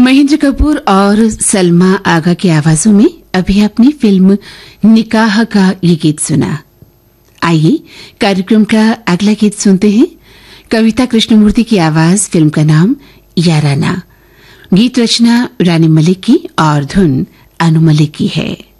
महेंद्र कपूर और सलमा आगा की आवाजों में अभी आपने फिल्म निकाह का ये गीत सुना। आइए कार्यक्रम का अगला गीत सुनते हैं। कविता कृष्णमूर्ति की आवाज, फिल्म का नाम याराना। गीत रचना रानी मलिक की और धुन अनु मलिक की है।